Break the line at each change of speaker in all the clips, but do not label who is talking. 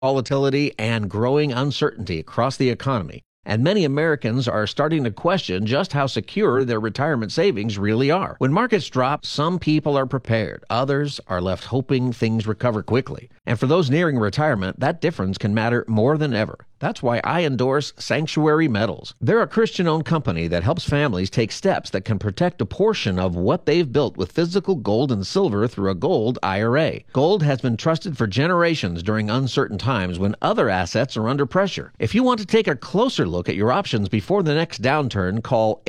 volatility and growing uncertainty across the economy, and many Americans are starting to question just how secure their retirement savings really are. When markets drop, some people are prepared. Others are left hoping things recover quickly. And for those nearing retirement, that difference can matter more than ever. That's why I endorse Sanctuary Metals. They're a Christian-owned company that helps families take steps that can protect a portion of what they've built with physical gold and silver through a gold IRA. Gold has been trusted for generations during uncertain times when other assets are under pressure. If you want to take a closer look at your options before the next downturn, call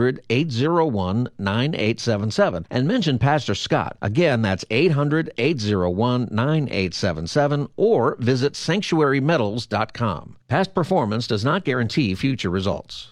800-801-9877 and mention Pastor Scott. Again, that's 800-801-9877 or visit sanctuarymetals.com. Past performance does not guarantee future results.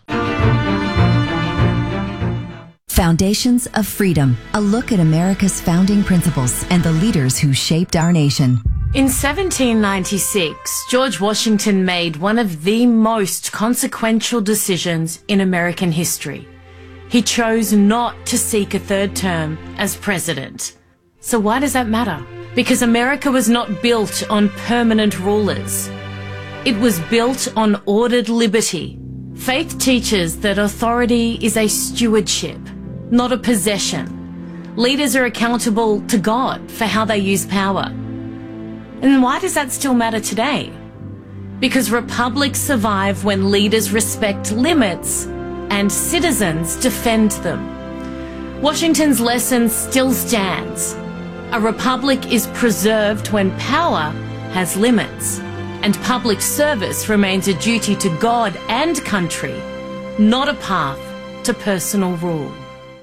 Foundations of Freedom, a look at America's founding principles and the leaders who shaped our nation.
In 1796, George Washington made one of the most consequential decisions in American history. He chose not to seek a third term as president. So why does that matter? Because America was not built on permanent rulers. It was built on ordered liberty. Faith teaches that authority is a stewardship, not a possession. Leaders are accountable to God for how they use power. And why does that still matter today? Because republics survive when leaders respect limits and citizens defend them. Washington's lesson still stands. A republic is preserved when power has limits, and public service remains a duty to God and country, not a path to personal rule.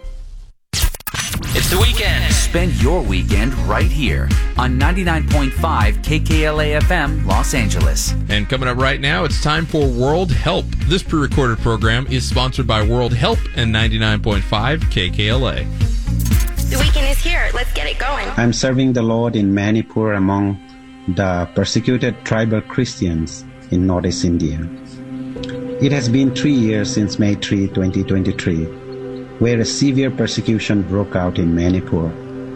It's the weekend. Spend your weekend right here on 99.5 KKLA FM, Los Angeles.
And coming up right now, it's time for World Help. This pre-recorded program is sponsored by World Help and 99.5 KKLA.
The weekend is here. Let's get it going.
I'm serving the Lord in Manipur among the persecuted tribal Christians in Northeast India. It has been 3 years since May 3, 2023, where a severe persecution broke out in Manipur.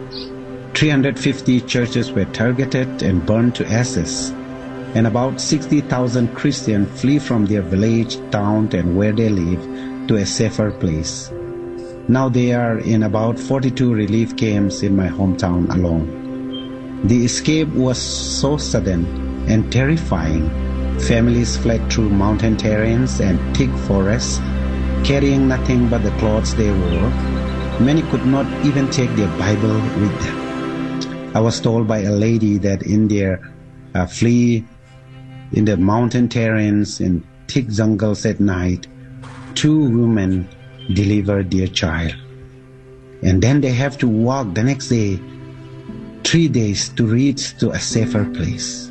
350 churches were targeted and burned to ashes, and about 60,000 Christians flee from their village, town, and where they live to a safer place. Now they are in about 42 relief camps in my hometown alone. The escape was so sudden and terrifying. Families fled through mountain terrains and thick forests, carrying nothing but the clothes they wore. Many could not even take their Bible with them. I was told by a lady that in their flee in the mountain terrains and thick jungles at night, 2 women delivered their child. And then they have to walk the next day 3 days to reach to a safer place.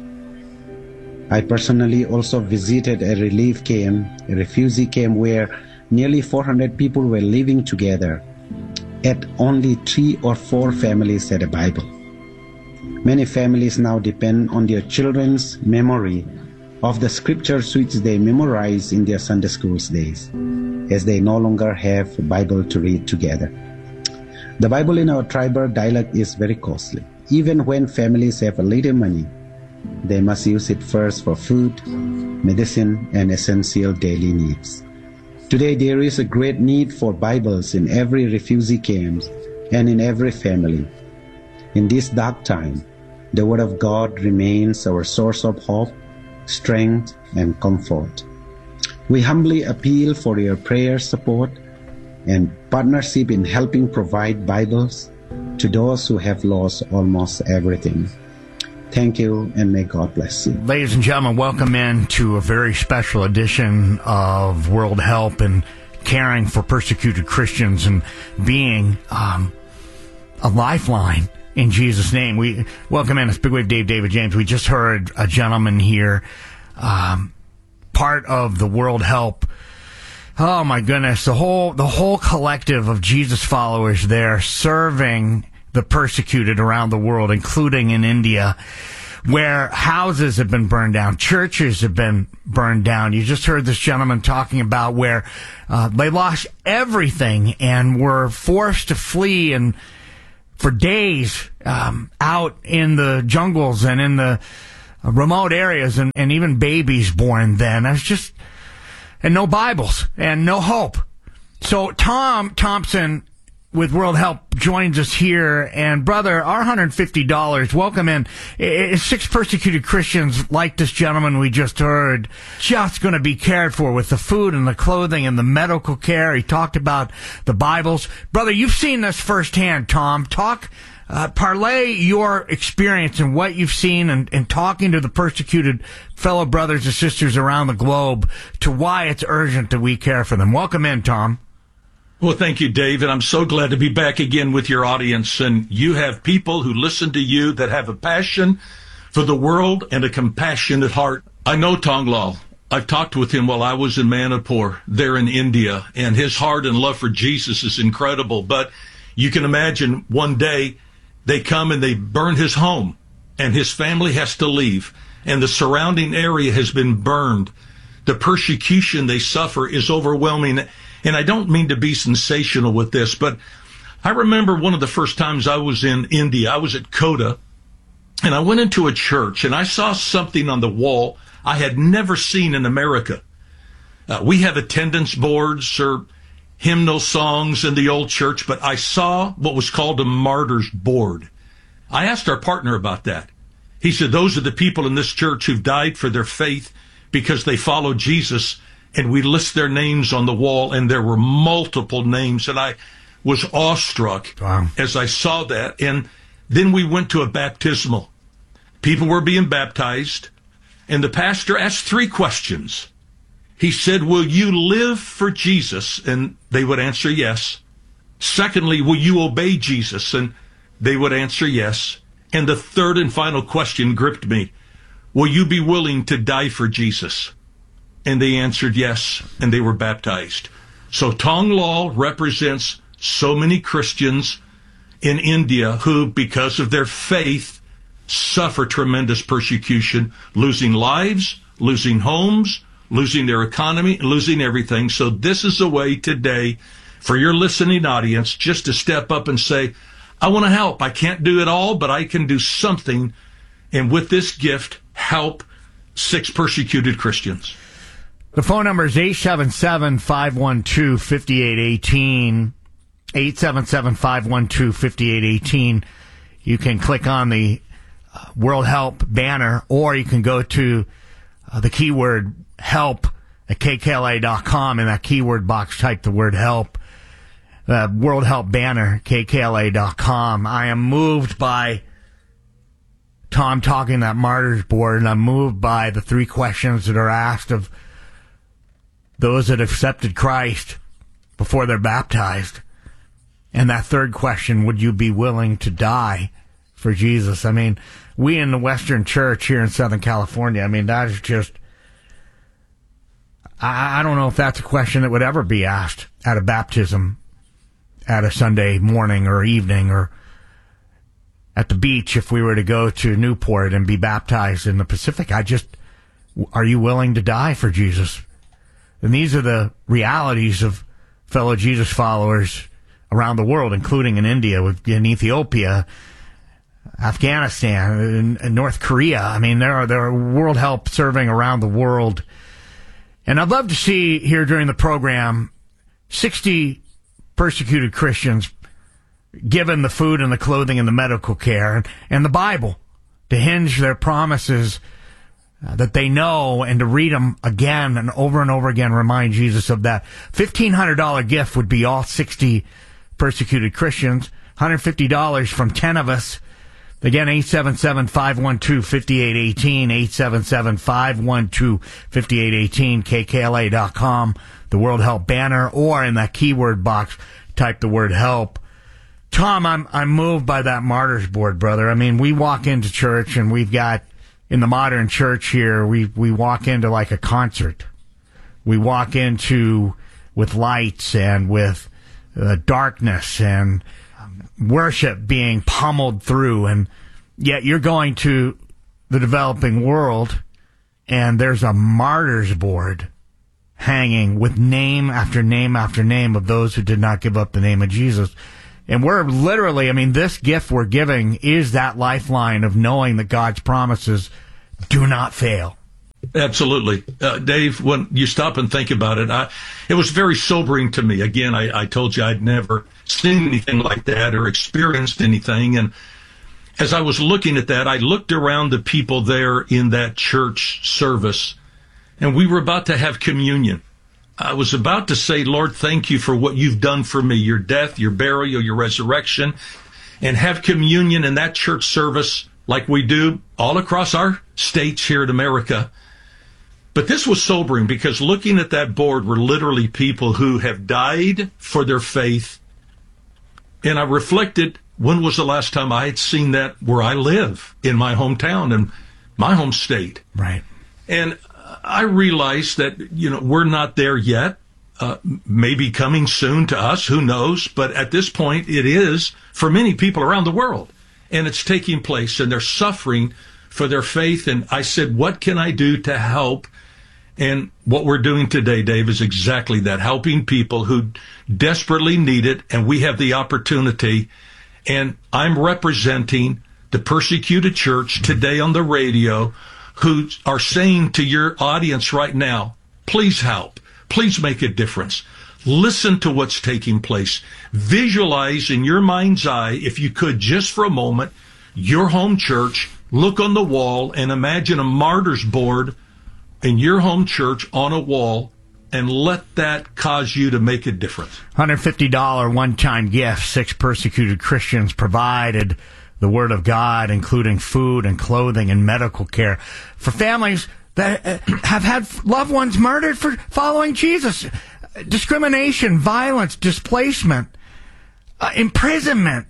I personally also visited a relief camp, a refugee camp where nearly 400 people were living together. At only 3 or 4 families had a Bible. Many families now depend on their children's memory of the scriptures which they memorized in their Sunday school days, as they no longer have a Bible to read together. The Bible in our tribal dialect is very costly. Even when families have a little money, they must use it first for food, medicine, and essential daily needs. Today, there is a great need for Bibles in every refugee camp and in every family. In this dark time, the Word of God remains our source of hope, strength, and comfort. We humbly appeal for your prayer support and partnership in helping provide Bibles to those who have lost almost everything. Thank you, and may God bless you.
Ladies and gentlemen, welcome in to a very special edition of World Help and caring for persecuted Christians and being a lifeline in Jesus' name. We welcome in, it's Big Wave David James. We just heard a gentleman here, part of the World Help. Oh my goodness, the whole collective of Jesus followers there serving the persecuted around the world, including in India, where houses have been burned down, churches have been burned down. You just heard this gentleman talking about where they lost everything and were forced to flee and for days out in the jungles and in the remote areas and even babies born then. There's just, and no Bibles and no hope. So Tom Thompson with World Help joins us here. And brother, our $150, welcome in. 6 persecuted Christians like this gentleman we just heard, just going to be cared for with the food and the clothing and the medical care. He talked about the Bibles. Brother, you've seen this firsthand, Tom. Parlay your experience and what you've seen and talking to the persecuted fellow brothers and sisters around the globe to why it's urgent that we care for them. Welcome in, Tom.
Well, thank you, Dave, and I'm so glad to be back again with your audience. And you have people who listen to you that have a passion for the world and a compassionate heart. I know Tong Lal. I've talked with him while I was in Manipur there in India, and his heart and love for Jesus is incredible. But you can imagine one day they come and they burn his home, and his family has to leave, and the surrounding area has been burned. The persecution they suffer is overwhelming. And I don't mean to be sensational with this, but I remember one of the first times I was in India, I was at Kota, and I went into a church, and I saw something on the wall I had never seen in America. We have attendance boards or hymnal songs in the old church, but I saw what was called a martyr's board. I asked our partner about that. He said, those are the people in this church who've died for their faith because they follow Jesus. And we list their names on the wall, and there were multiple names, and I was awestruck as I saw that. And then we went to a baptismal. People were being baptized, and the pastor asked 3 questions. He said, will you live for Jesus? And they would answer yes. Secondly, will you obey Jesus? And they would answer yes. And the third and final question gripped me. Will you be willing to die for Jesus? And they answered yes, and they were baptized. So Tong Lal represents so many Christians in India who, because of their faith, suffer tremendous persecution, losing lives, losing homes, losing their economy, losing everything. So this is a way today for your listening audience just to step up and say, I want to help. I can't do it all, but I can do something. And with this gift, help 6 persecuted Christians.
The phone number is 877-512-5818, 877-512-5818. You can click on the World Help banner, or you can go to the keyword help at kkla.com. In that keyword box, type the word help. World Help banner, kkla.com. I am moved by Tom talking that martyr's board, and I'm moved by the 3 questions that are asked of those that accepted Christ before they're baptized. And that third question, would you be willing to die for Jesus? I mean, we in the Western Church here in Southern California, I mean, that is just, I don't know if that's a question that would ever be asked at a baptism, at a Sunday morning or evening, or at the beach if we were to go to Newport and be baptized in the Pacific. Are you willing to die for Jesus? And these are the realities of fellow Jesus followers around the world, including in India, in Ethiopia, Afghanistan, and North Korea. I mean, there are World Help serving around the world. And I'd love to see here during the program 60 persecuted Christians given the food and the clothing and the medical care and the Bible to hinge their promises that they know, and to read them again and over again, remind Jesus of that. $1,500 gift would be all 60 persecuted Christians. $150 from 10 of us. Again, 877-512-5818, 877-512-5818, kkla.com, the World Help banner, or in that keyword box, type the word help. Tom, I'm moved by that martyr's board, brother. I mean, we walk into church, and we've got, in the modern church here, we walk into like a concert. We walk into with lights and with darkness and worship being pummeled through, and yet you're going to the developing world, and there's a martyr's board hanging with name after name after name of those who did not give up the name of Jesus. And we're literally, I mean, this gift we're giving is that lifeline of knowing that God's promises do not fail.
Absolutely. Dave, when you stop and think about it, it was very sobering to me. Again, I told you I'd never seen anything like that or experienced anything. And as I was looking at that, I looked around the people there in that church service, and we were about to have communion. I was about to say, Lord, thank you for what you've done for me, your death, your burial, your resurrection, and have communion in that church service like we do all across our states here in America. But this was sobering because looking at that board were literally people who have died for their faith. And I reflected, when was the last time I had seen that where I live in my hometown and my home state?
Right.
And I realized that, we're not there yet. Maybe coming soon to us, who knows? But at this point, it is for many people around the world. And it's taking place, and they're suffering for their faith. And I said, what can I do to help? And what we're doing today, Dave, is exactly that, helping people who desperately need it, and we have the opportunity. And I'm representing the persecuted church today on the radio who are saying to your audience right now, please help. Please make a difference. Listen to what's taking place. Visualize in your mind's eye, if you could, just for a moment, your home church. Look on the wall and imagine a martyr's board in your home church on a wall, and let that cause you to make a difference.
$150 one-time gift. 6 persecuted Christians provided the Word of God, including food and clothing and medical care for families that have had loved ones murdered for following Jesus. Discrimination, violence, displacement, imprisonment,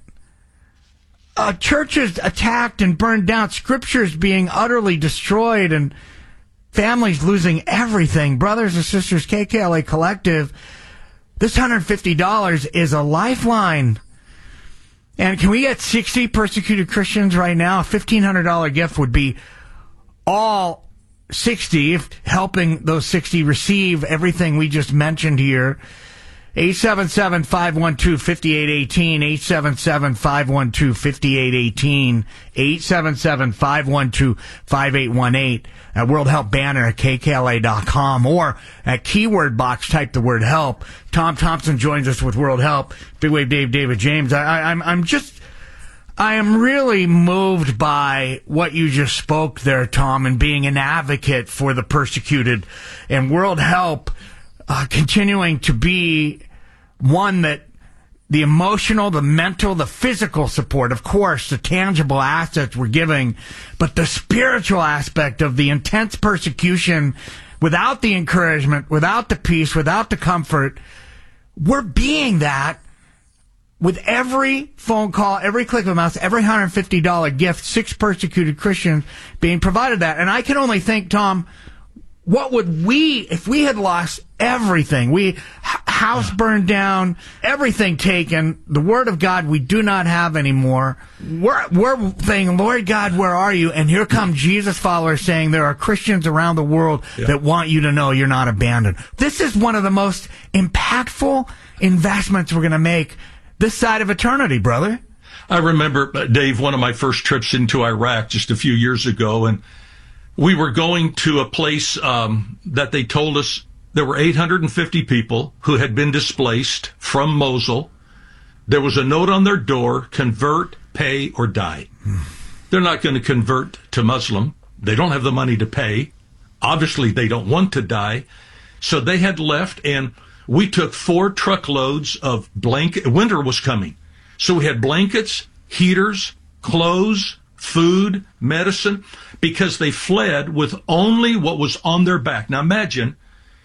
churches attacked and burned down, scriptures being utterly destroyed, and families losing everything. Brothers and sisters, KKLA Collective, this $150 is a lifeline. And can we get 60 persecuted Christians right now? A $1,500 gift would be all 60, helping those 60 receive everything we just mentioned here. 877-512-5818, 877-512-5818, 877-512-5818, at World Help banner at kkla.com, or at keyword box, type the word help. Tom Thompson joins us with World Help. Big Wave Dave, David James. I am really moved by what you just spoke there, Tom, and being an advocate for the persecuted, and World Help continuing to be one that the emotional, the mental, the physical support, of course, the tangible assets we're giving, but the spiritual aspect of the intense persecution, without the encouragement, without the peace, without the comfort, we're being that with every phone call, every click of a mouse, every $150 gift, 6 persecuted Christians being provided that. And I can only think, Tom, what would if we had lost everything, house burned down, everything taken, the Word of God we do not have anymore. We're saying, Lord God, where are you? And here come Jesus followers saying there are Christians around the world that want you to know you're not abandoned. This is one of the most impactful investments we're going to make this side of eternity, brother.
I remember, Dave, one of my first trips into Iraq just a few years ago, and we were going to a place that they told us there were 850 people who had been displaced from Mosul. There was a note on their door, convert, pay, or die. They're not going to convert to Muslim. They don't have the money to pay. Obviously, they don't want to die. So they had left, and we took 4 truckloads of blankets. Winter was coming. So we had blankets, heaters, clothes, food, medicine, because they fled with only what was on their back. Now imagine,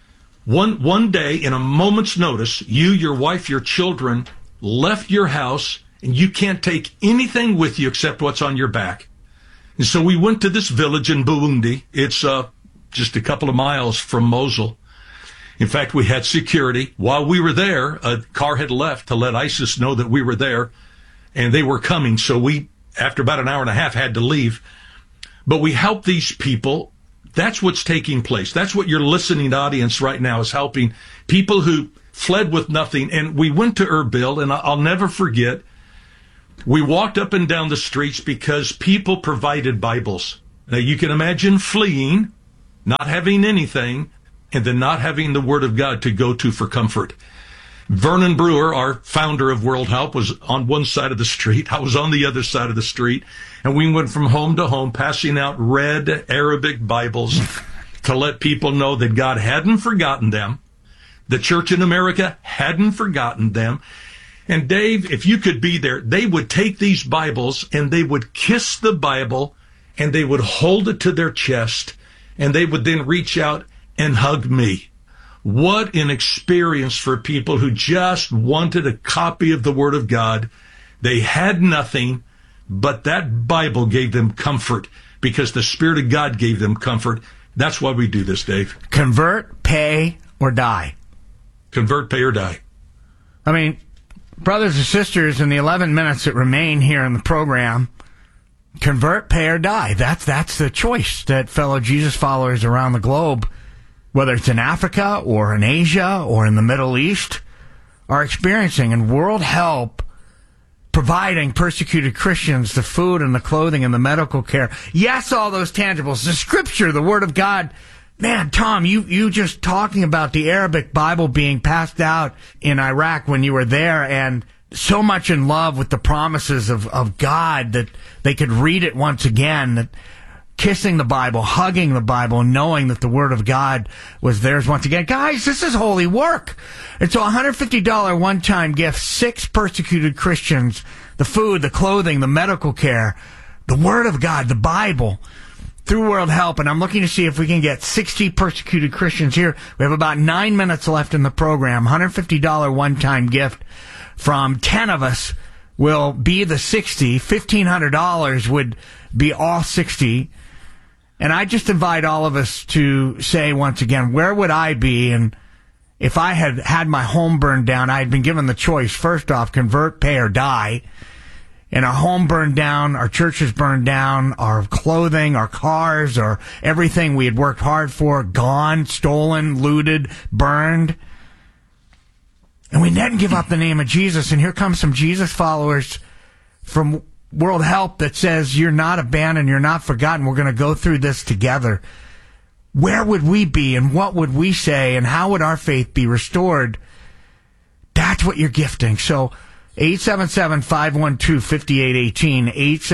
one day, in a moment's notice, you, your wife, your children left your house, and you can't take anything with you except what's on your back. And so we went to this village in Burundi. It's just a couple of miles from Mosul. In fact, we had security. While we were there, a car had left to let ISIS know that we were there, and they were coming. So we, after about an hour and a half, had to leave. But we helped these people. That's what's taking place. That's what your listening audience right now is helping. People who fled with nothing. And we went to Erbil, and I'll never forget, we walked up and down the streets because people provided Bibles. Now, you can imagine fleeing, not having anything, and then not having the Word of God to go to for comfort. Vernon Brewer, our founder of World Help, was on one side of the street. I was on the other side of the street. And we went from home to home, passing out red Arabic Bibles to let people know that God hadn't forgotten them. The church in America hadn't forgotten them. And Dave, if you could be there, they would take these Bibles and they would kiss the Bible and they would hold it to their chest and they would then reach out and hug me. What an experience for people who just wanted a copy of the Word of God. They had nothing, but that Bible gave them comfort because the Spirit of God gave them comfort. That's why we do this, Dave.
Convert, pay, or die.
Convert, pay, or die.
I mean, brothers and sisters, in the 11 minutes that remain here in the program, convert, pay, or die. That's the choice that fellow Jesus followers around the globe, whether it's in Africa or in Asia or in the Middle East, are experiencing. And World Help providing persecuted Christians the food and the clothing and the medical care. Yes, all those tangibles. The Scripture, the Word of God. Man, Tom, you just talking about the Arabic Bible being passed out in Iraq when you were there, and so much in love with the promises of God that they could read it once again, that kissing the Bible, hugging the Bible, knowing that the Word of God was theirs once again. Guys, this is holy work. It's a $150 one-time gift, 6 persecuted Christians, the food, the clothing, the medical care, the Word of God, the Bible, through World Help. And I'm looking to see if we can get 60 persecuted Christians here. We have about 9 minutes left in the program. $150 one-time gift from 10 of us will be the 60. $1,500 would be all 60. And I just invite all of us to say once again, where would I be? And if I had had my home burned down, I had been given the choice, first off, convert, pay, or die. And our home burned down, our churches burned down, our clothing, our cars, or everything we had worked hard for, gone, stolen, looted, burned. And we didn't give up the name of Jesus. And here comes some Jesus followers from World Help that says, you're not abandoned, you're not forgotten, we're going to go through this together. Where would we be, and what would we say, and how would our faith be restored? That's what you're gifting. So 877-512-5818,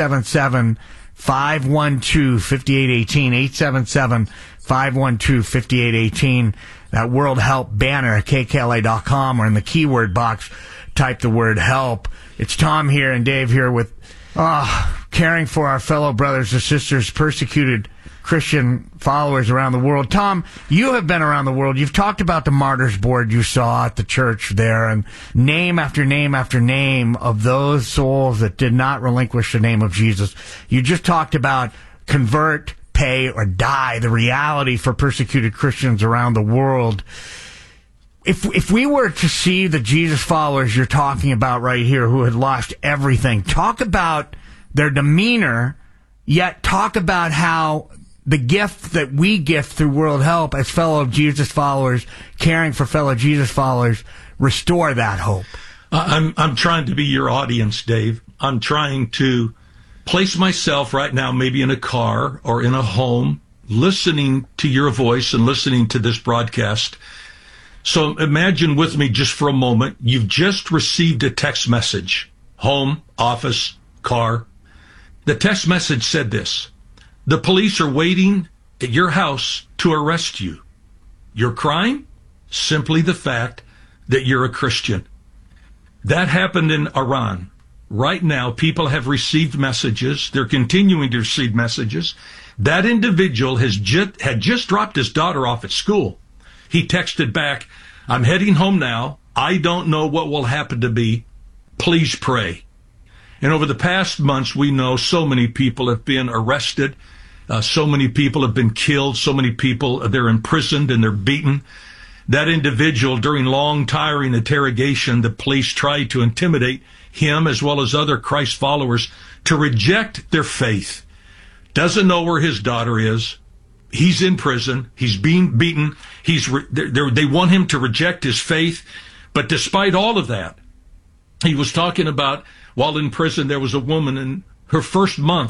877-512-5818, 877-512-5818. That World Help banner at kkla.com, or in the keyword box, type the word help. It's Tom here and Dave here with caring for our fellow brothers and sisters, persecuted Christian followers around the world. Tom, you have been around the world. You've talked about the martyrs board you saw at the church there, and name after name after name of those souls that did not relinquish the name of Jesus. You just talked about convert, pay, or die, the reality for persecuted Christians around the world. If we were to see the Jesus followers you're talking about right here who had lost everything, talk about their demeanor, yet talk about how the gift that we gift through World Help as fellow Jesus followers, caring for fellow Jesus followers, restore that hope.
I'm trying to be your audience, Dave. I'm trying to place myself right now maybe in a car or in a home, listening to your voice and listening to this broadcast. So imagine with me just for a moment, you've just received a text message, home, office, car. The text message said this: the police are waiting at your house to arrest you. Your crime? Simply the fact that you're a Christian. That happened in Iran. Right now, people have received messages. They're continuing to receive messages. That individual had just dropped his daughter off at school. He texted back, I'm heading home now. I don't know what will happen to me. Please pray. And over the past months, we know so many people have been arrested. So many people have been killed. So many people, they're imprisoned and they're beaten. That individual, during long, tiring interrogation, the police tried to intimidate him as well as other Christ followers to reject their faith. Doesn't know where his daughter is. He's in prison. He's being beaten. They want him to reject his faith. But despite all of that, he was talking about while in prison, there was a woman in her first month.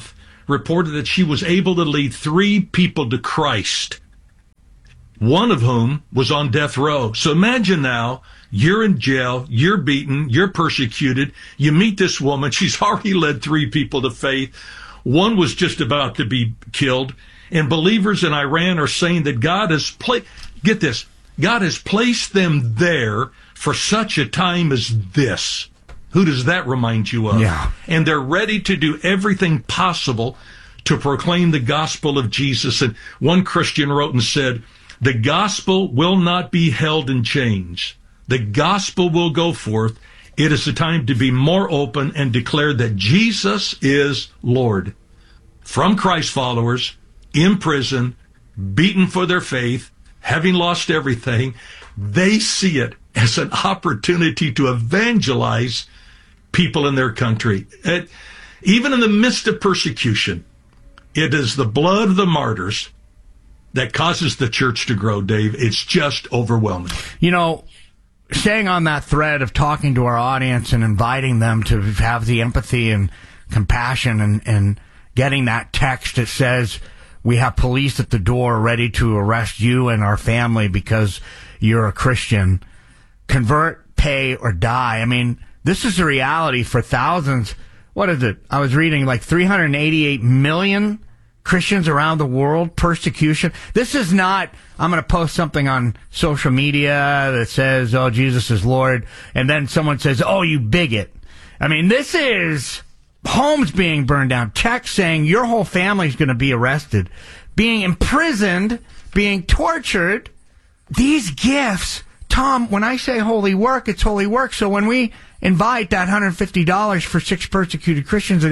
reported that she was able to lead 3 people to Christ, one of whom was on death row. So imagine now, you're in jail, you're beaten, you're persecuted, you meet this woman, she's already led 3 people to faith, one was just about to be killed, and believers in Iran are saying that God has get this, God has placed them there for such a time as this. Who does that remind you of?
Yeah.
And they're ready to do everything possible to proclaim the gospel of Jesus. And one Christian wrote and said, the gospel will not be held in chains. The gospel will go forth. It is a time to be more open and declare that Jesus is Lord. From Christ followers, in prison, beaten for their faith, having lost everything, they see it as an opportunity to evangelize people in their country. Even in the midst of persecution, it is the blood of the martyrs that causes the church to grow, Dave. It's just overwhelming.
You know, staying on that thread of talking to our audience and inviting them to have the empathy and compassion and getting that text that says, we have police at the door ready to arrest you and our family because you're a Christian. Convert, pay, or die. I mean, this is the reality for thousands. What is it? I was reading like 388 million Christians around the world, persecution. This is not, I'm going to post something on social media that says, oh, Jesus is Lord, and then someone says, oh, you bigot. I mean, this is homes being burned down, texts saying your whole family's going to be arrested, being imprisoned, being tortured. These gifts, Tom, when I say holy work, it's holy work. So when we invite that $150 for 6 persecuted Christians at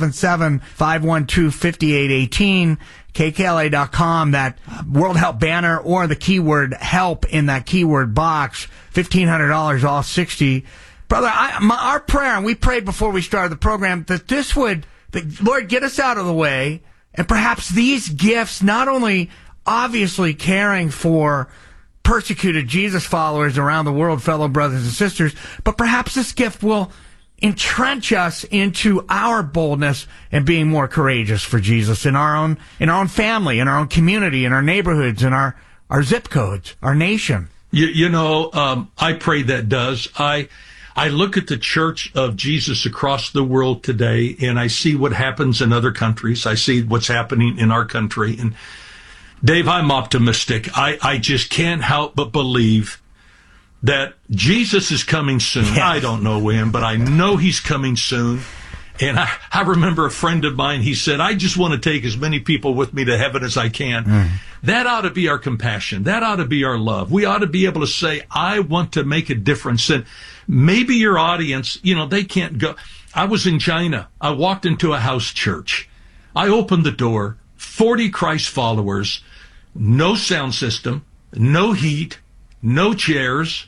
877-512-5818, KKLA.com, that World Help banner, or the keyword help in that keyword box, $1,500 off 60. Brother, our prayer, and we prayed before we started the program, that this would, that Lord, get us out of the way, and perhaps these gifts, not only obviously caring for persecuted Jesus followers around the world, fellow brothers and sisters, but perhaps this gift will entrench us into our boldness and being more courageous for Jesus in our own family, in our own community, in our neighborhoods, in our zip codes, our nation.
I pray that does. I look at the Church of Jesus across the world today, and I see what happens in other countries. I see what's happening in our country. And Dave, I'm optimistic. I just can't help but believe that Jesus is coming soon.
Yes.
I don't know when, but I know he's coming soon. And I remember a friend of mine, he said, I just want to take as many people with me to heaven as I can. That ought to be our compassion. That ought to be our love. We ought to be able to say, I want to make a difference. And maybe your audience, they can't go. I was in China. I walked into a house church. I opened the door, 40 Christ followers, no sound system, no heat, no chairs,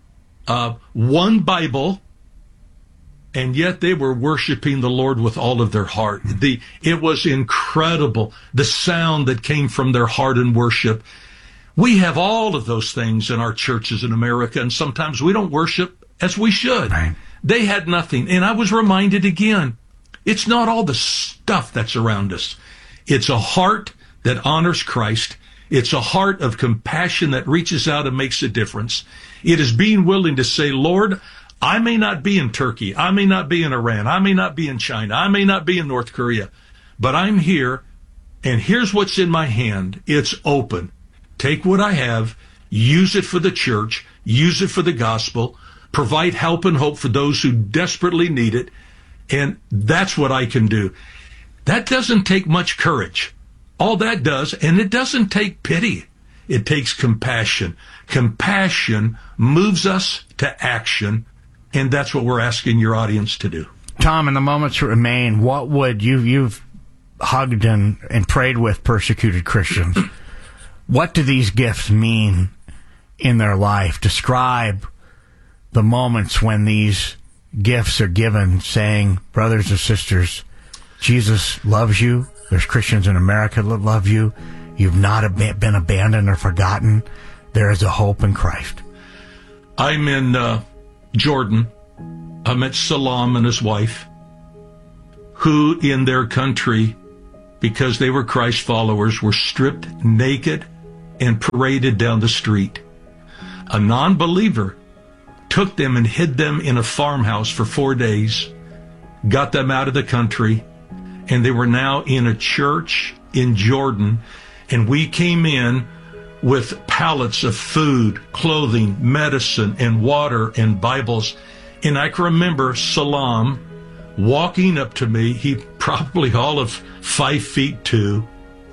one Bible, and yet they were worshiping the Lord with all of their heart. It was incredible, the sound that came from their heart in worship. We have all of those things in our churches in America, and sometimes we don't worship as we should.
Right.
They had nothing. And I was reminded again, it's not all the stuff that's around us. It's a heart that honors Christ. It's a heart of compassion that reaches out and makes a difference. It is being willing to say, Lord, I may not be in Turkey. I may not be in Iran. I may not be in China. I may not be in North Korea. But I'm here, and here's what's in my hand. It's open. Take what I have, use it for the church, use it for the gospel, provide help and hope for those who desperately need it, and that's what I can do. That doesn't take much courage. All that does, and it doesn't take pity. It takes compassion. Compassion moves us to action, and that's what we're asking your audience to do.
Tom, in the moments that remain, what would you've hugged and prayed with persecuted Christians. What do these gifts mean in their life? Describe the moments when these gifts are given, saying, brothers and sisters, Jesus loves you. There's Christians in America that love you. You've not been abandoned or forgotten. There is a hope in Christ.
I'm in Jordan. I met Salam and his wife, who in their country because they were Christ followers, were stripped naked and paraded down the street. A non-believer took them and hid them in a farmhouse for 4 days, got them out of the country, and they were now in a church in Jordan. And we came in with pallets of food, clothing, medicine, and water and Bibles. And I can remember Salam walking up to me. He probably all of 5'2",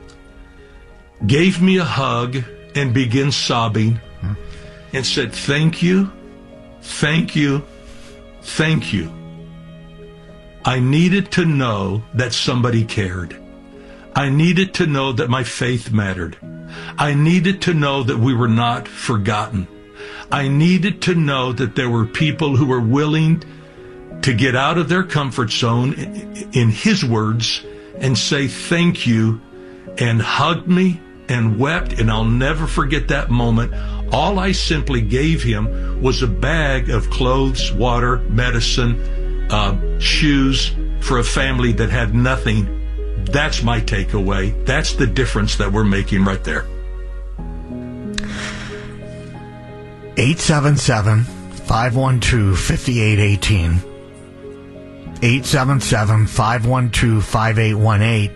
gave me a hug and began sobbing and said, "Thank you, thank you, thank you." I needed to know that somebody cared. I needed to know that my faith mattered. I needed to know that we were not forgotten. I needed to know that there were people who were willing to get out of their comfort zone, in his words, and say thank you, and hugged me and wept, and I'll never forget that moment. All I simply gave him was a bag of clothes, water, medicine, shoes for a family that had nothing. That's my takeaway. That's the difference that we're making right there.
877-512-5818. 877-512-5818.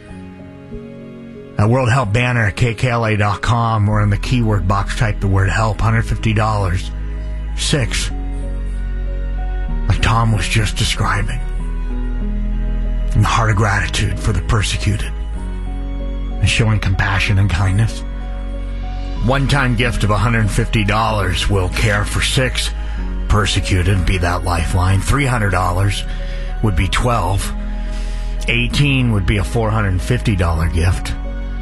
World Help banner at kkla.com, or in the keyword box, type the word help. $150. 6. Like Tom was just describing. And the heart of gratitude for the persecuted. And showing compassion and kindness. One-time gift of $150 will care for 6 persecuted and be that lifeline. $300 would be 12. 18 would be a $450 gift.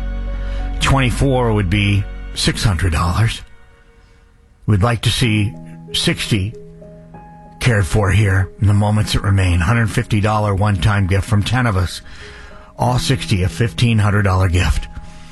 24 would be $600. We'd like to see 60 cared for here in the moments that remain. $150 one-time gift from 10 of us. All 60, a $1,500 gift.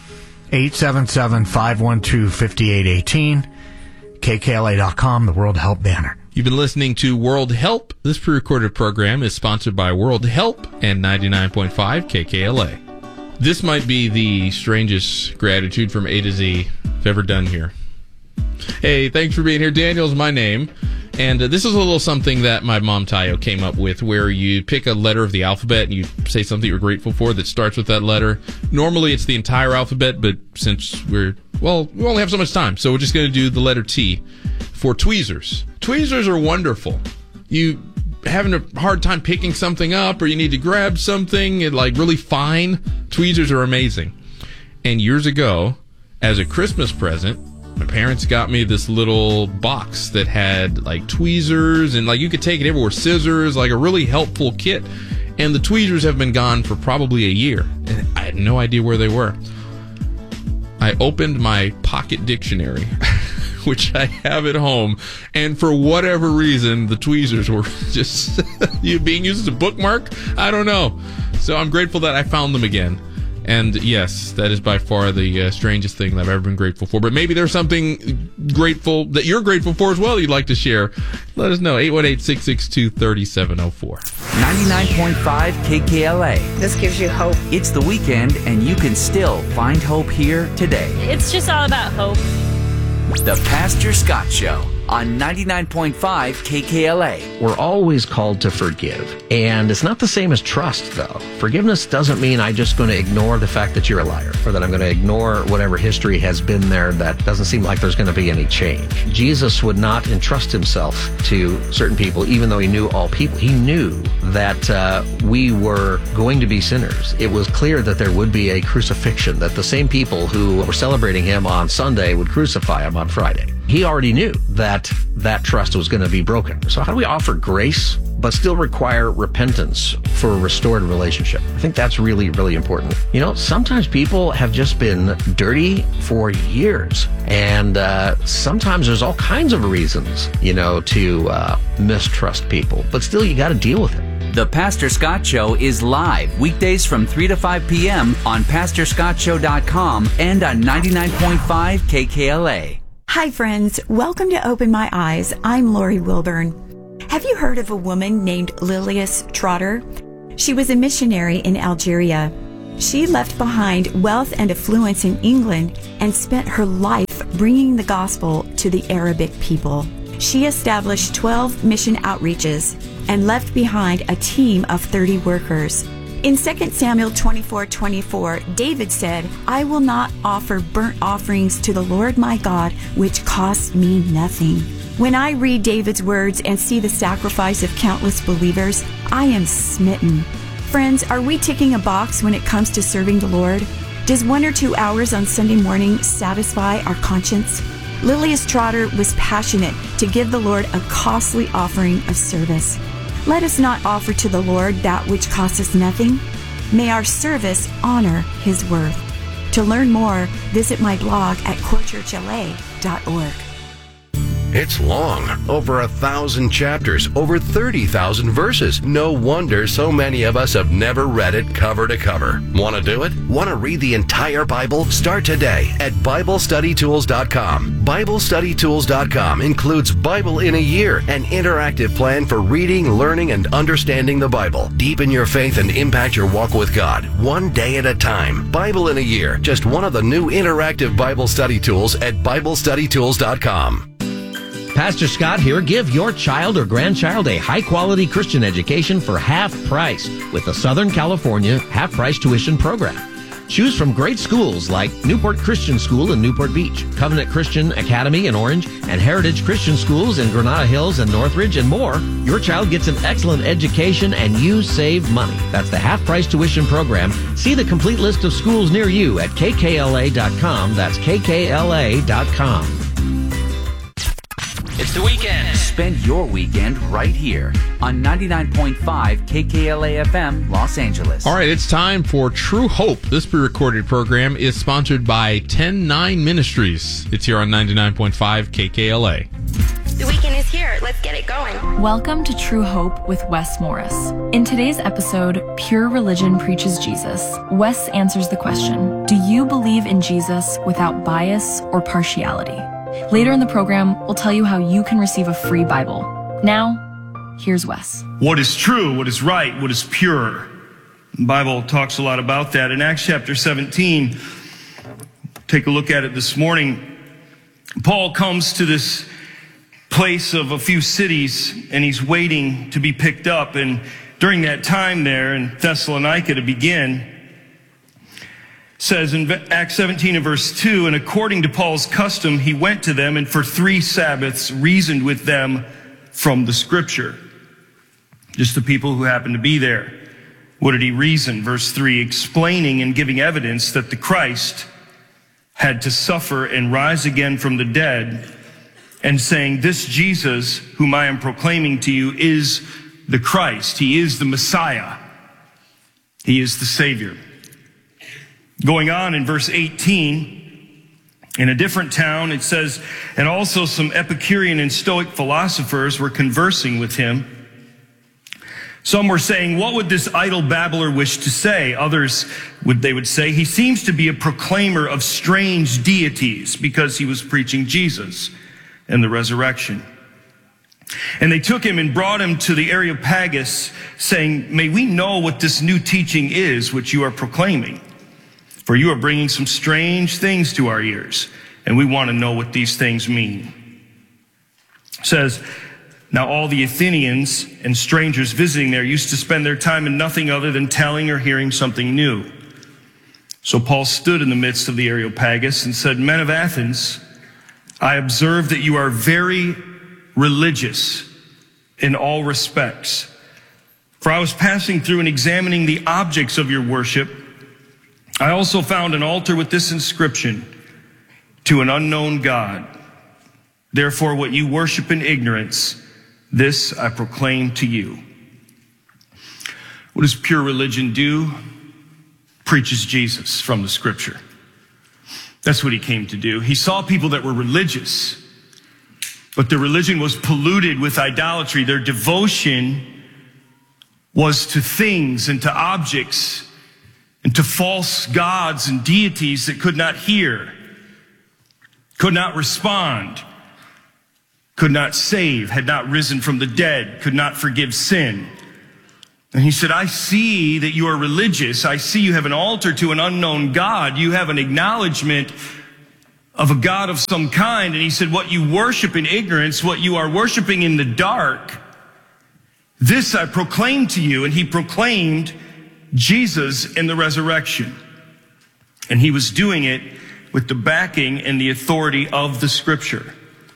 877-512-5818. KKLA.com, the World Help banner.
You've been listening to World Help. This pre-recorded program is sponsored by World Help and 99.5 KKLA. This might be the strangest gratitude from A to Z I've ever done here. Hey, thanks for being here. Daniel's my name. And this is a little something that my mom, Tayo, came up with, where you pick a letter of the alphabet and you say something you're grateful for that starts with that letter. Normally, it's the entire alphabet, but since we only have so much time, so we're just going to do the letter T for tweezers. Tweezers are wonderful. You having a hard time picking something up, or you need to grab something and like really fine, tweezers are amazing. And years ago, as a Christmas present, my parents got me this little box that had like tweezers and like you could take it everywhere, scissors, like a really helpful kit. And the tweezers have been gone for probably a year, and I had no idea where they were. I opened my pocket dictionary, which I have at home, and for whatever reason, the tweezers were just being used as a bookmark. I don't know. So I'm grateful that I found them again. And yes, that is by far the strangest thing that I've ever been grateful for. But maybe there's something grateful that you're grateful for as well you'd like to share. Let us know. 818-662-3704.
99.5 KKLA.
This gives you hope.
It's the weekend, and you can still find hope here today.
It's just all about hope.
The Pastor Scott Show on 99.5 KKLA.
We're always called to forgive. And it's not the same as trust, though. Forgiveness doesn't mean I'm just going to ignore the fact that you're a liar, or that I'm going to ignore whatever history has been there that doesn't seem like there's going to be any change. Jesus would not entrust himself to certain people, even though he knew all people. He knew that we were going to be sinners. It was clear that there would be a crucifixion, that the same people who were celebrating him on Sunday would crucify him on Friday. He already knew that trust was going to be broken. So how do we offer grace, but still require repentance for a restored relationship? I think that's really, really important. You know, sometimes people have just been dirty for years. And sometimes there's all kinds of reasons, to mistrust people. But still, you got to deal with it.
The Pastor Scott Show is live weekdays from 3 to 5 p.m. on PastorScottShow.com and on 99.5 KKLA.
Hi, friends. Welcome to Open My Eyes. I'm Lori Wilburn. Have you heard of a woman named Lilias Trotter? She was a missionary in Algeria. She left behind wealth and affluence in England and spent her life bringing the gospel to the Arabic people. She established 12 mission outreaches and left behind a team of 30 workers. In 2 Samuel 24:24, David said, "I will not offer burnt offerings to the Lord my God, which cost me nothing." When I read David's words and see the sacrifice of countless believers, I am smitten. Friends, are we ticking a box when it comes to serving the Lord? Does 1 or 2 hours on Sunday morning satisfy our conscience? Lilias Trotter was passionate to give the Lord a costly offering of service. Let us not offer to the Lord that which costs us nothing. May our service honor His worth. To learn more, visit my blog at corechurchla.org.
It's long, over 1,000 chapters, over 30,000 verses. No wonder so many of us have never read it cover to cover. Want to do it? Want to read the entire Bible? Start today at BibleStudyTools.com. BibleStudyTools.com includes Bible in a Year, an interactive plan for reading, learning, and understanding the Bible. Deepen your faith and impact your walk with God, one day at a time. Bible in a Year, just one of the new interactive Bible study tools at BibleStudyTools.com.
Pastor Scott here. Give your child or grandchild a high-quality Christian education for half price with the Southern California half-price tuition program. Choose from great schools like Newport Christian School in Newport Beach, Covenant Christian Academy in Orange, and Heritage Christian Schools in Granada Hills and Northridge, and more. Your child gets an excellent education and you save money. That's the half-price tuition program. See the complete list of schools near you at kkla.com. That's kkla.com.
It's the weekend. Spend your weekend right here on 99.5 KKLA FM, Los Angeles.
All right, it's time for True Hope. This pre-recorded program is sponsored by 10-9 Ministries. It's here on 99.5 KKLA.
The weekend is here. Let's get it going.
Welcome to True Hope with Wes Morris. In today's episode, Pure Religion Preaches Jesus, Wes answers the question, do you believe in Jesus without bias or partiality? Later in the program, we'll tell you how you can receive a free Bible. Now, here's Wes.
What is true, what is right, what is pure? The Bible talks a lot about that. In Acts chapter 17, take a look at it this morning. Paul comes to this place of a few cities, and he's waiting to be picked up. And during that time there in Thessalonica to begin, says in Acts 17 and verse 2, and according to Paul's custom, he went to them and for 3 Sabbaths reasoned with them from the Scripture. Just the people who happened to be there. What did he reason? Verse 3, explaining and giving evidence that the Christ had to suffer and rise again from the dead, and saying, this Jesus, whom I am proclaiming to you, is the Christ. He is the Messiah. He is the Savior. Going on in verse 18, in a different town, it says, and also some Epicurean and Stoic philosophers were conversing with him. Some were saying, what would this idle babbler wish to say? Others, they would say, he seems to be a proclaimer of strange deities, because he was preaching Jesus and the resurrection. And they took him and brought him to the Areopagus, saying, may we know what this new teaching is which you are proclaiming? For you are bringing some strange things to our ears, and we want to know what these things mean. It says, now all the Athenians and strangers visiting there used to spend their time in nothing other than telling or hearing something new. So Paul stood in the midst of the Areopagus and said, men of Athens, I observe that you are very religious in all respects. For I was passing through and examining the objects of your worship. I also found an altar with this inscription, to an unknown God. Therefore, what you worship in ignorance, this I proclaim to you. What does pure religion do? Preaches Jesus from the Scripture. That's what he came to do. He saw people that were religious, but their religion was polluted with idolatry. Their devotion was to things and to objects and to false gods and deities that could not hear, could not respond, could not save, had not risen from the dead, could not forgive sin. And he said, I see that you are religious. I see you have an altar to an unknown God. You have an acknowledgement of a God of some kind. And he said, what you worship in ignorance, what you are worshiping in the dark, this I proclaim to you. And he proclaimed Jesus in the resurrection. And he was doing it with the backing and the authority of the Scripture.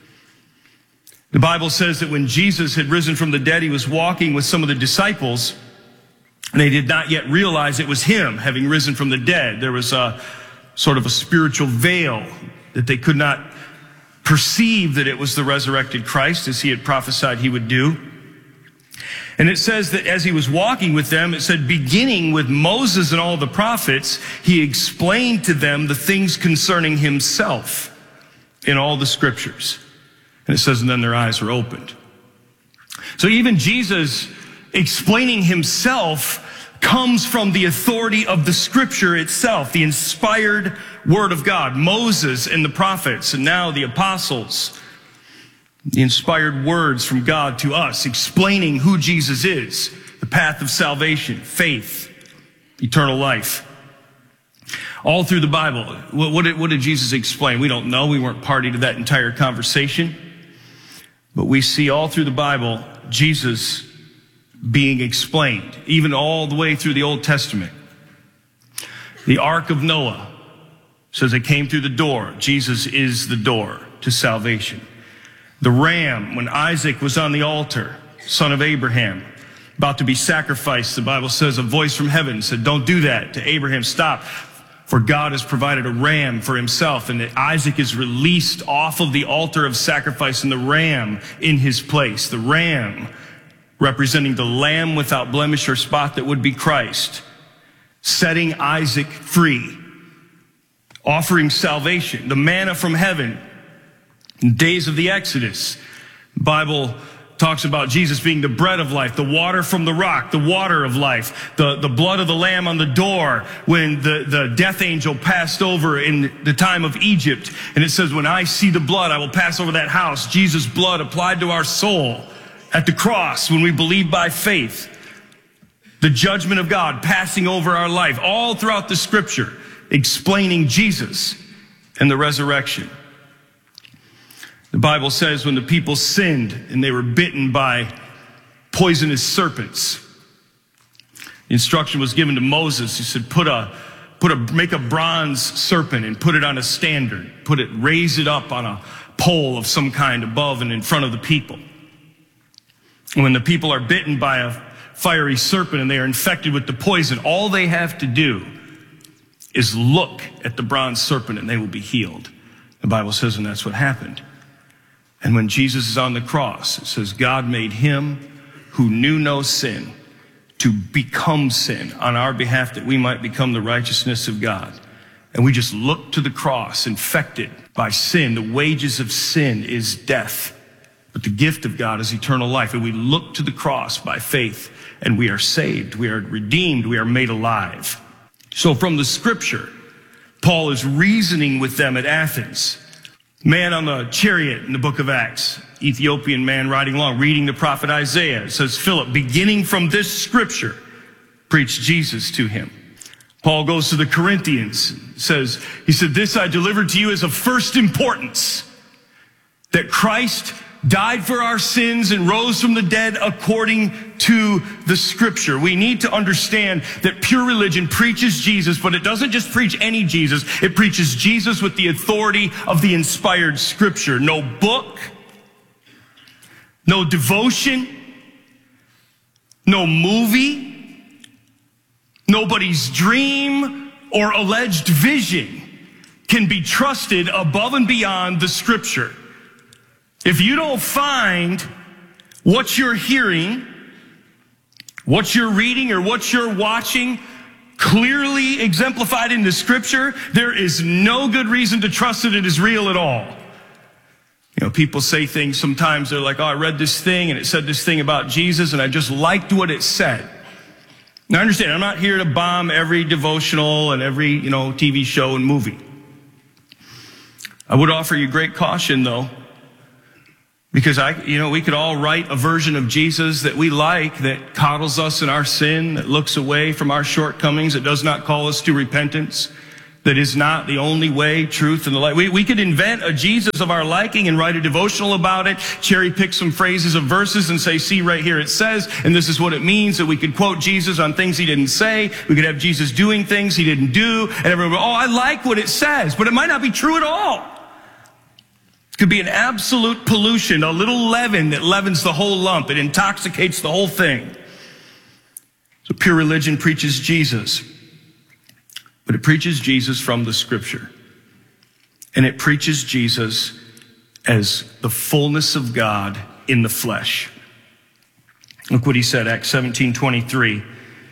The Bible says that when Jesus had risen from the dead, he was walking with some of the disciples, and they did not yet realize it was him, having risen from the dead. There was a sort of a spiritual veil that they could not perceive that it was the resurrected Christ, as he had prophesied he would do. And it says that as he was walking with them, it said, beginning with Moses and all the prophets, he explained to them the things concerning himself in all the Scriptures. And it says, and then their eyes were opened. So even Jesus explaining himself comes from the authority of the Scripture itself, the inspired Word of God. Moses and the prophets, and now the apostles, the inspired words from God to us, explaining who Jesus is, the path of salvation, faith, eternal life. All through the Bible, what did Jesus explain? We don't know. We weren't party to that entire conversation. But we see all through the Bible, Jesus being explained, even all the way through the Old Testament. The Ark of Noah says it came through the door. Jesus is the door to salvation. The ram, when Isaac was on the altar, son of Abraham, about to be sacrificed, the Bible says a voice from heaven said, don't do that. To Abraham, stop. For God has provided a ram for himself, and that Isaac is released off of the altar of sacrifice, and the ram in his place. The ram representing the lamb without blemish or spot that would be Christ, setting Isaac free, offering salvation. The manna from heaven, in days of the Exodus, the Bible talks about Jesus being the bread of life, the water from the rock, the water of life, the blood of the lamb on the door when the death angel passed over in the time of Egypt. And it says, when I see the blood, I will pass over that house. Jesus' blood applied to our soul at the cross when we believe by faith. The judgment of God passing over our life, all throughout the Scripture, explaining Jesus and the resurrection. The Bible says when the people sinned and they were bitten by poisonous serpents, the instruction was given to Moses. He said, make a bronze serpent and put it on a standard. Raise it up on a pole of some kind above and in front of the people. And when the people are bitten by a fiery serpent and they are infected with the poison, all they have to do is look at the bronze serpent and they will be healed. The Bible says, and that's what happened. And when Jesus is on the cross, it says, God made him who knew no sin to become sin on our behalf that we might become the righteousness of God. And we just look to the cross, infected by sin. The wages of sin is death, but the gift of God is eternal life. And we look to the cross by faith, and we are saved. We are redeemed. We are made alive. So from the Scripture, Paul is reasoning with them at Athens. Man on the chariot in the book of Acts, Ethiopian man riding along, reading the prophet Isaiah. It says, Philip, beginning from this Scripture, preached Jesus to him. Paul goes to the Corinthians, he said, this I delivered to you as of first importance, that Christ died for our sins and rose from the dead according to the Scripture. We need to understand that pure religion preaches Jesus, but it doesn't just preach any Jesus. It preaches Jesus with the authority of the inspired Scripture. No book, no devotion, no movie, nobody's dream or alleged vision can be trusted above and beyond the Scripture. If you don't find what you're hearing, what you're reading, or what you're watching clearly exemplified in the Scripture, there is no good reason to trust that it is real at all. You know, people say things sometimes, they're like, oh, I read this thing and it said this thing about Jesus and I just liked what it said. Now understand, I'm not here to bomb every devotional and every, TV show and movie. I would offer you great caution though, Because we could all write a version of Jesus that we like, that coddles us in our sin, that looks away from our shortcomings, that does not call us to repentance, that is not the only way, truth, and the light. We could invent a Jesus of our liking and write a devotional about it, cherry pick some phrases of verses and say, see right here it says, and this is what it means. That we could quote Jesus on things he didn't say. We could have Jesus doing things he didn't do. And everyone would go, oh, I like what it says, but it might not be true at all. Could be an absolute pollution, a little leaven that leavens the whole lump. It intoxicates the whole thing. So pure religion preaches Jesus, but it preaches Jesus from the Scripture. And it preaches Jesus as the fullness of God in the flesh. Look what he said, Acts 17:23.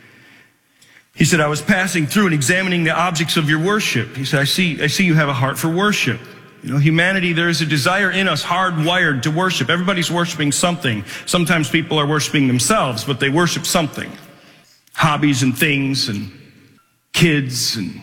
He said, I was passing through and examining the objects of your worship. He said, I see you have a heart for worship. Humanity, there is a desire in us hardwired to worship. Everybody's worshiping something. Sometimes people are worshiping themselves, but they worship something. Hobbies and things and kids and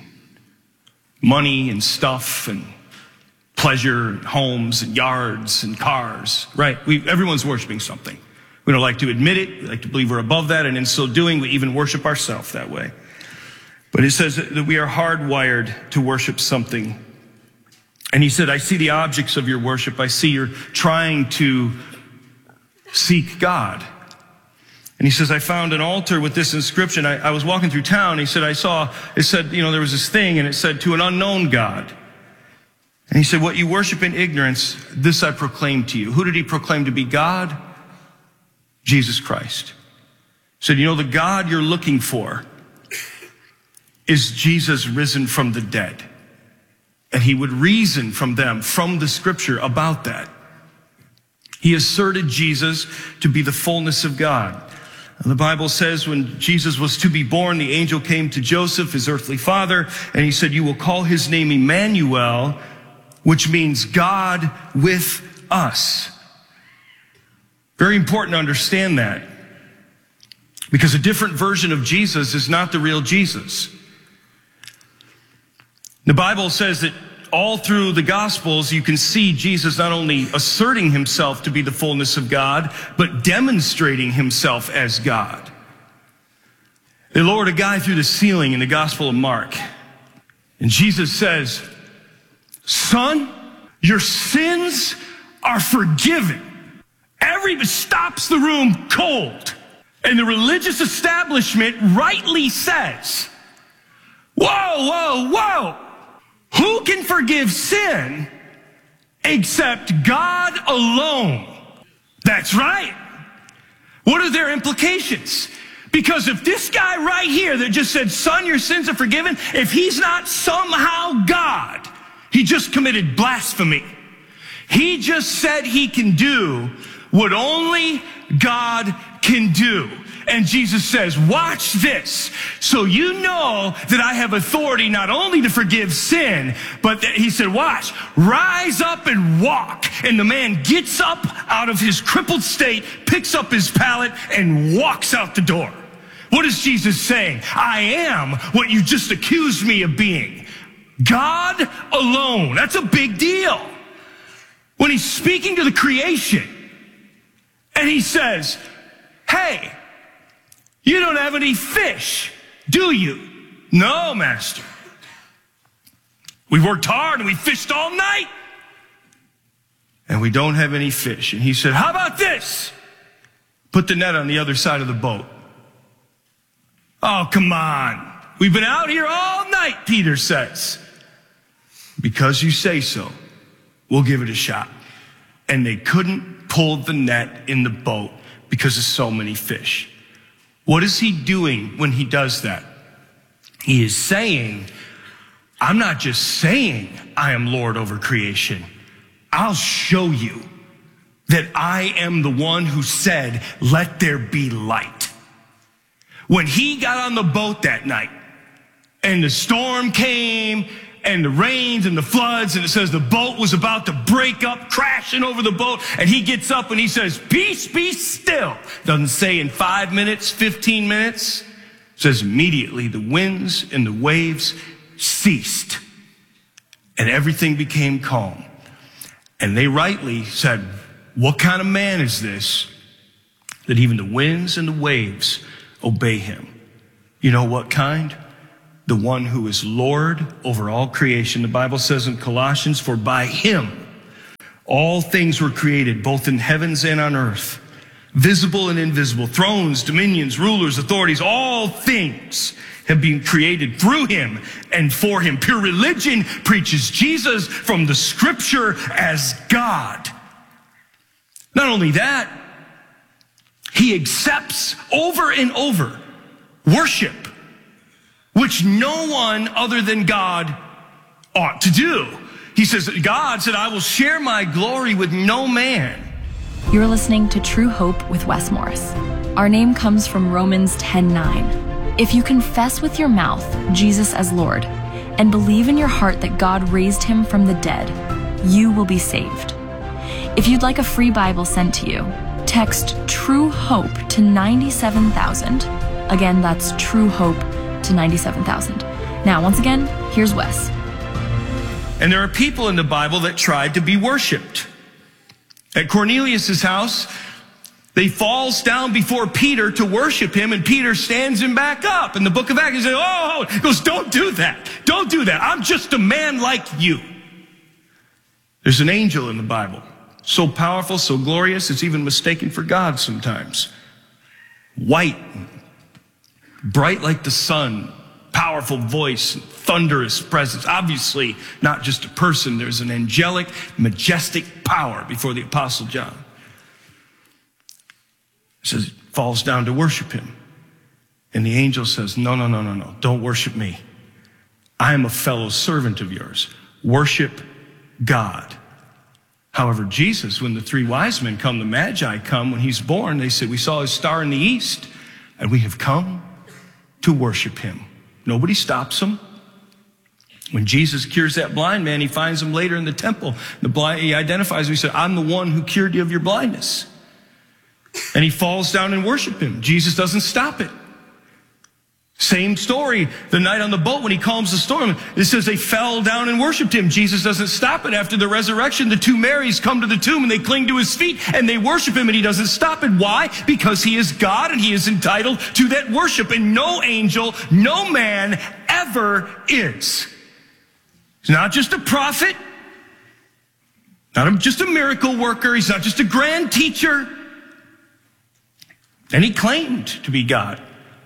money and stuff and pleasure and homes and yards and cars, right? Everyone's worshiping something. We don't like to admit it. We like to believe we're above that. And in so doing, we even worship ourselves that way. But it says that we are hardwired to worship something. And he said, I see the objects of your worship. I see you're trying to seek God. And he says, I found an altar with this inscription. I was walking through town. He said, it said, there was this thing and it said, to an unknown God. And he said, what you worship in ignorance, this I proclaim to you. Who did he proclaim to be God? Jesus Christ. He said, the God you're looking for is Jesus risen from the dead. And he would reason from them, from the Scripture, about that. He asserted Jesus to be the fullness of God. And the Bible says when Jesus was to be born, the angel came to Joseph, his earthly father, and he said, you will call his name Emmanuel, which means God with us. Very important to understand that. Because a different version of Jesus is not the real Jesus. The Bible says that all through the Gospels, you can see Jesus not only asserting himself to be the fullness of God, but demonstrating himself as God. They lowered a guy through the ceiling in the Gospel of Mark. And Jesus says, son, your sins are forgiven. Everybody stops the room cold. And the religious establishment rightly says, whoa, whoa, whoa. Who can forgive sin except God alone? That's right. What are their implications? Because if this guy right here that just said, son, your sins are forgiven, if he's not somehow God, he just committed blasphemy. He just said he can do what only God can do. And Jesus says, watch this. So you know that I have authority not only to forgive sin, but that he said, watch, rise up and walk. And the man gets up out of his crippled state, picks up his pallet, and walks out the door. What is Jesus saying? I am what you just accused me of being. God alone. That's a big deal. When he's speaking to the creation, and he says, hey, you don't have any fish, do you? No, master. We worked hard and we fished all night. And we don't have any fish. And he said, how about this? Put the net on the other side of the boat. Oh, come on. We've been out here all night, Peter says. Because you say so, we'll give it a shot. And they couldn't pull the net in the boat because of so many fish. What is he doing when he does that? He is saying, I'm not just saying I am Lord over creation. I'll show you that I am the one who said, let there be light. When he got on the boat that night and the storm came and the rains and the floods, and it says the boat was about to break up, crashing over the boat, and he gets up and he says, peace, be still. Doesn't say in 5 minutes, 15 minutes. It says immediately the winds and the waves ceased and everything became calm. And they rightly said, what kind of man is this that even the winds and the waves obey him? You know what kind? The one who is Lord over all creation. The Bible says in Colossians, for by him all things were created, both in heavens and on earth, visible and invisible, thrones, dominions, rulers, authorities, all things have been created through him and for him. Pure religion preaches Jesus from the scripture as God. Not only that, he accepts over and over worship, which no one other than God ought to do. He says, God said, I will share my glory with no man.
You're listening to True Hope with Wes Morris. Our name comes from Romans 10:9. If you confess with your mouth Jesus as Lord and believe in your heart that God raised him from the dead, you will be saved. If you'd like a free Bible sent to you, text True Hope to 97,000. Again, that's True Hope to 97,000. Now, once again, here's Wes.
And there are people in the Bible that tried to be worshiped. At Cornelius' house, they falls down before Peter to worship him, and Peter stands him back up. In the book of Acts, he says, he goes, don't do that. Don't do that. I'm just a man like you. There's an angel in the Bible, so powerful, so glorious, it's even mistaken for God sometimes. White, bright like the sun, powerful voice, thunderous presence. Obviously, not just a person. There's an angelic, majestic power before the Apostle John. It says, falls down to worship him. And the angel says, no, don't worship me. I am a fellow servant of yours. Worship God. However, Jesus, when the three wise men come, the Magi come, when he's born, they said, we saw his star in the east, and we have come to worship him. Nobody stops him. When Jesus cures that blind man, he finds him later in the temple. He identifies him. He said, I'm the one who cured you of your blindness. And he falls down and worship him. Jesus doesn't stop it. Same story the night on the boat when he calms the storm. It says they fell down and worshiped him. Jesus doesn't stop it. After the resurrection, the two Marys come to the tomb and they cling to his feet and they worship him, and he doesn't stop it. Why? Because he is God and he is entitled to that worship, and no angel, no man ever is. He's not just a prophet, not just a miracle worker. He's not just a grand teacher. And he claimed to be God.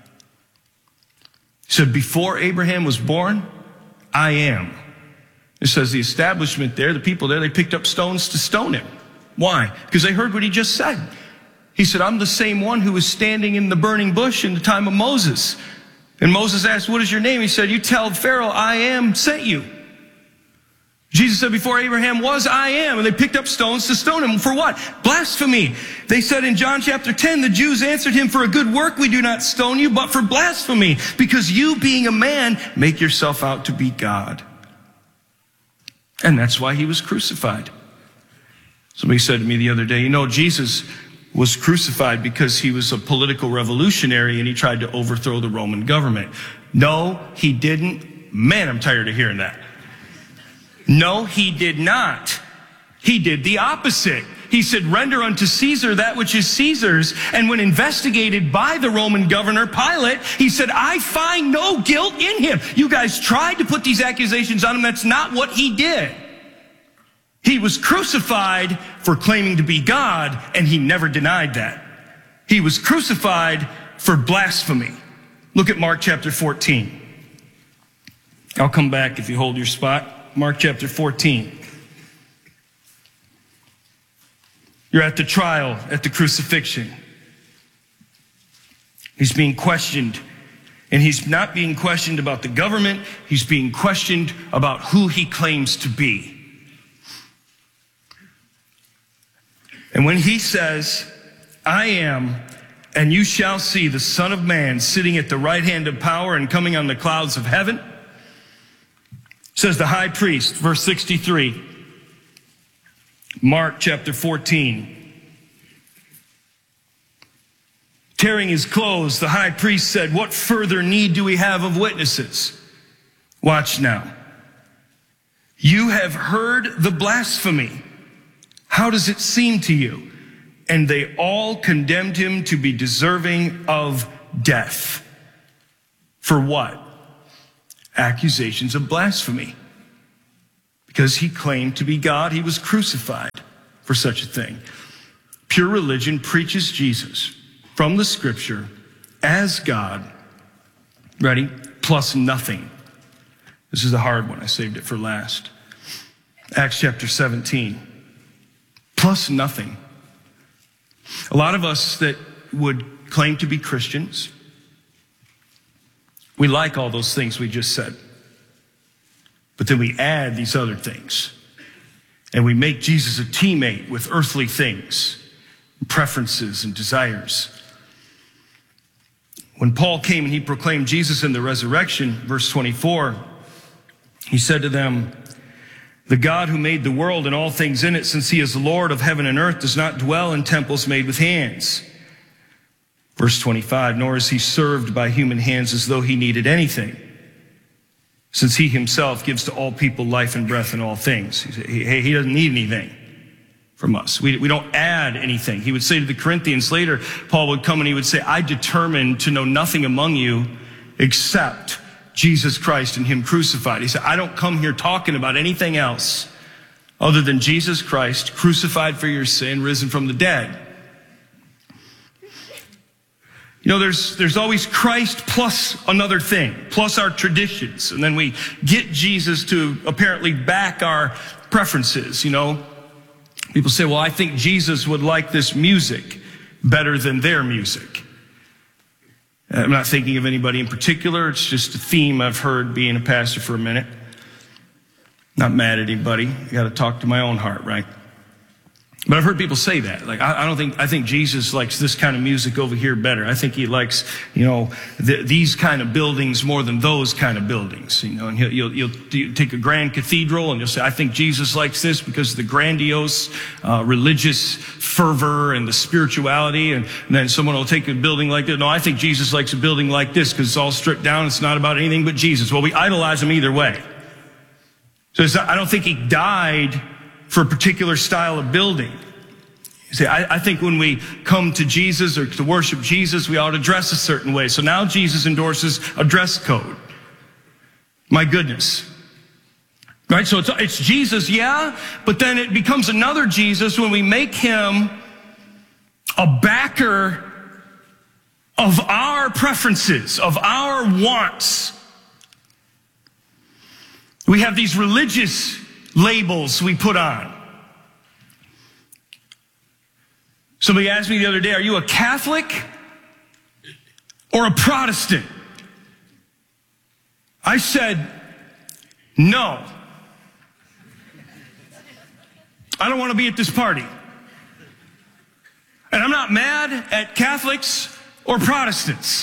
He said, before Abraham was born, I am. It says the establishment there, the people there, they picked up stones to stone him. Why? Because they heard what he just said. He said, I'm the same one who was standing in the burning bush in the time of Moses. And Moses asked, what is your name? He said, you tell Pharaoh, I am sent you. Jesus said, before Abraham was, I am. And they picked up stones to stone him. For what? Blasphemy. They said in John chapter 10, the Jews answered him, for a good work we do not stone you, but for blasphemy, because you, being a man, make yourself out to be God. And that's why he was crucified. Somebody said to me the other day, Jesus was crucified because he was a political revolutionary and he tried to overthrow the Roman government. No, he didn't. Man, I'm tired of hearing that. No, he did not. He did the opposite. He said, render unto Caesar that which is Caesar's. And when investigated by the Roman governor, Pilate, he said, I find no guilt in him. You guys tried to put these accusations on him. That's not what he did. He was crucified for claiming to be God, and he never denied that. He was crucified for blasphemy. Look at Mark chapter 14. I'll come back if you hold your spot. Mark chapter 14. You're at the trial, at the crucifixion. He's being questioned. And he's not being questioned about the government. He's being questioned about who he claims to be. And when he says, I am, and you shall see the Son of Man sitting at the right hand of power and coming on the clouds of heaven, says the high priest, verse 63, Mark chapter 14. Tearing his clothes, the high priest said, what further need do we have of witnesses? Watch now. You have heard the blasphemy. How does it seem to you? And they all condemned him to be deserving of death. For what? Accusations of blasphemy. Because he claimed to be God, he was crucified for such a thing. Pure religion preaches Jesus from the scripture as God. Ready? Plus nothing. This is a hard one. I saved it for last. Acts chapter 17. Plus nothing. A lot of us that would claim to be Christians, we like all those things we just said. But then we add these other things. And we make Jesus a teammate with earthly things, preferences and desires. When Paul came and he proclaimed Jesus in the resurrection, verse 24, he said to them, the God who made the world and all things in it, since he is the Lord of heaven and earth, does not dwell in temples made with hands. Verse 25, nor is he served by human hands as though he needed anything, since he himself gives to all people life and breath and all things. He doesn't need anything from us. We don't add anything. He would say to the Corinthians later, Paul would come and he would say, I determined to know nothing among you except Jesus Christ and him crucified. He said, I don't come here talking about anything else other than Jesus Christ crucified for your sin, risen from the dead. You know, there's always Christ plus another thing, plus our traditions. And then we get Jesus to apparently back our preferences, you know. People say, well, I think Jesus would like this music better than their music. I'm not thinking of anybody in particular. It's just a theme I've heard being a pastor for a minute. Not mad at anybody. I got to talk to my own heart, right? But I've heard people say that. Like, I think Jesus likes this kind of music over here better. I think he likes, you know, these kind of buildings more than those kind of buildings. You know, and you'll take a grand cathedral and you'll say, I think Jesus likes this because of the grandiose religious fervor and the spirituality. And then someone will take a building like that. No, I think Jesus likes a building like this because it's all stripped down. It's not about anything but Jesus. Well, we idolize him either way. So I don't think he died for a particular style of building. You see, I think when we come to Jesus or to worship Jesus, we ought to dress a certain way. So now Jesus endorses a dress code. My goodness. Right? So it's Jesus, yeah, but then it becomes another Jesus when we make him a backer of our preferences, of our wants. We have these religious labels we put on. Somebody asked me the other day, are you a Catholic or a Protestant? I said, no. I don't want to be at this party. And I'm not mad at Catholics or Protestants.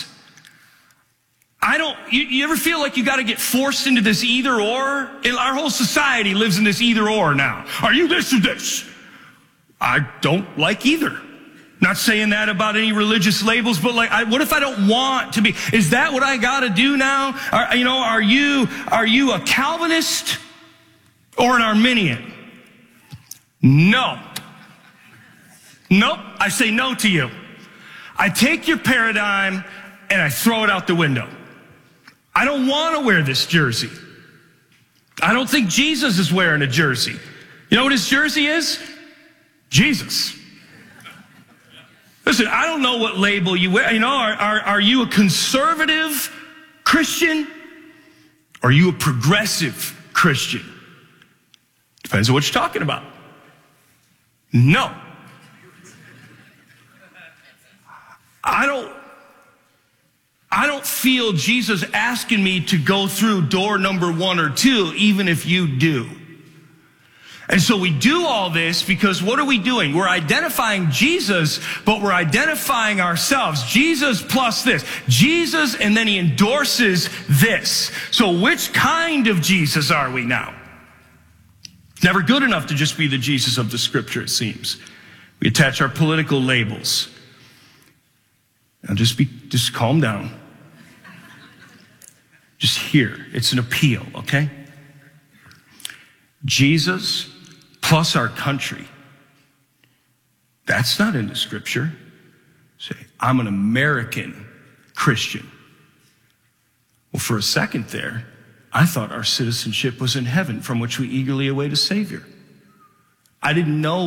You ever feel like you got to get forced into this either or? Our whole society lives in this either or now. Are you this or this? I don't like either. Not saying that about any religious labels, but like, what if I don't want to be? Is that what I got to do now? Are you a Calvinist or an Arminian? No. Nope. I say no to you. I take your paradigm and I throw it out the window. I don't want to wear this jersey. I don't think Jesus is wearing a jersey. You know what his jersey is? Jesus. Listen, I don't know what label you wear. You know, are you a conservative Christian? Or are you a progressive Christian? Depends on what you're talking about. No. I don't feel Jesus asking me to go through door number 1 or 2, even if you do. And so we do all this because what are we doing? We're identifying Jesus, but we're identifying ourselves. Jesus plus this. Jesus, and then he endorses this. So which kind of Jesus are we now? It's never good enough to just be the Jesus of the scripture, it seems. We attach our political labels. Now just calm down. Just hear. It's an appeal, okay? Jesus plus our country That's not in the scripture. Say, I'm an American Christian. Well, for a second there, I thought our citizenship was in heaven, from which we eagerly await a Savior. I didn't know